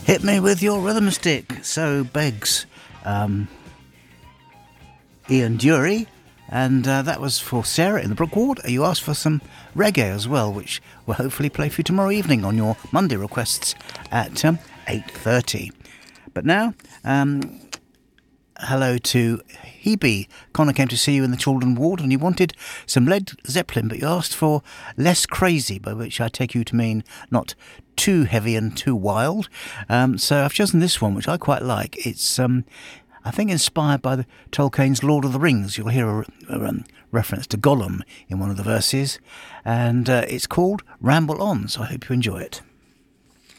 Hit me with your rhythm stick. So begs Ian Dury, and that was for Sarah in the Brookward. You asked for some reggae as well, which we'll hopefully play for you tomorrow evening on your Monday requests at 8:30. But now, hello to Hebe. Connor came to see you in the children ward and you wanted some Led Zeppelin, but you asked for Less Crazy, by which I take you to mean not too heavy and too wild. So I've chosen this one, which I quite like. It's, I think, inspired by the Tolkien's Lord of the Rings. You'll hear a reference to Gollum in one of the verses, and it's called Ramble On, so I hope you enjoy it.